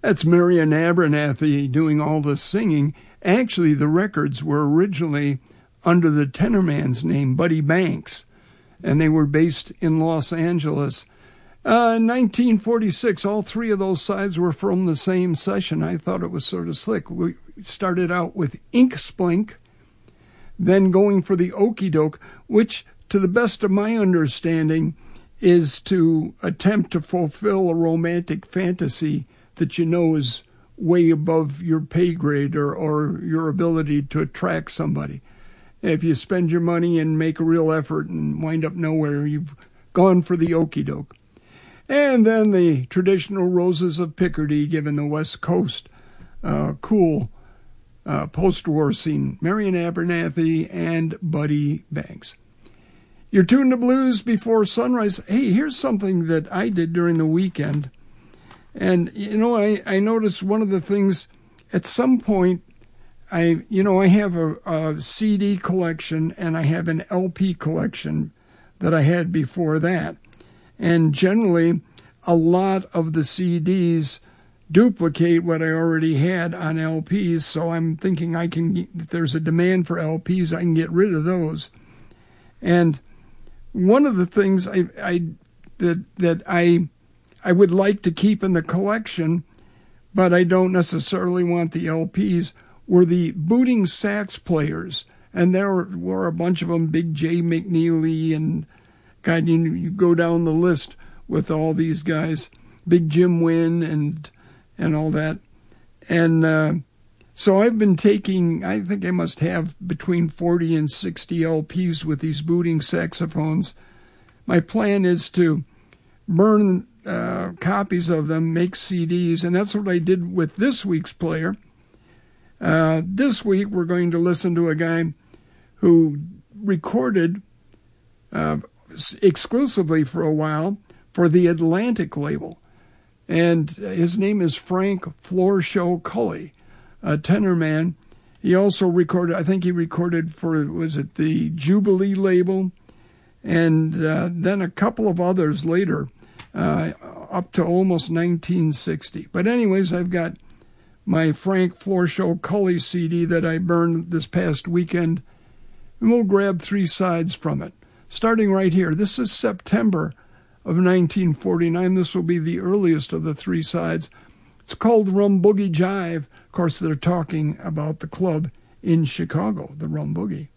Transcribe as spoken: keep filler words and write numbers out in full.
That's Marian Abernathy doing all the singing. Actually, the records were originally under the tenor man's name, Buddy Banks, and they were based in Los Angeles. Uh, in nineteen forty-six, all three of those sides were from the same session. I thought it was sort of slick. We started out with Ink Splink, then going for the Okey Doke, which, to the best of my understanding, is to attempt to fulfill a romantic fantasy that you know is way above your pay grade or, or your ability to attract somebody. If you spend your money and make a real effort and wind up nowhere, you've gone for the Okey Doke. And then the traditional Roses of Picardy, given the West Coast uh, cool uh, post-war scene, Marian Abernathy and Buddy Banks. You're tuned to Blues Before Sunrise. Hey, here's something that I did during the weekend. And, you know, I, I noticed one of the things, at some point, I, you know, I have a, a C D collection and I have an L P collection that I had before that. And generally, a lot of the C Ds duplicate what I already had on L Ps, so I'm thinking I can, if there's a demand for L Ps, I can get rid of those. And one of the things I, I that that I I would like to keep in the collection, but I don't necessarily want the L Ps, were the booting sax players. And there were a bunch of them, Big J McNeely, and God, you, you go down the list with all these guys, Big Jim Wynn and and all that. And uh, so I've been taking, I think I must have between forty and sixty L Ps with these booting saxophones. My plan is to burn uh, copies of them, make C Ds, and that's what I did with this week's player. Uh, this week we're going to listen to a guy who recorded uh, exclusively for a while for the Atlantic label. And his name is Frank Florshow Cully, a tenor man. He also recorded, I think he recorded for, was it the Jubilee label? And uh, then a couple of others later, uh, up to almost nineteen sixty. But anyways, I've got my Frank Florshow Cully C D that I burned this past weekend, and we'll grab three sides from it. Starting right here, this is September of nineteen forty-nine. This will be the earliest of the three sides. It's called Rum Boogie Jive. Of course, they're talking about the club in Chicago, the Rum Boogie.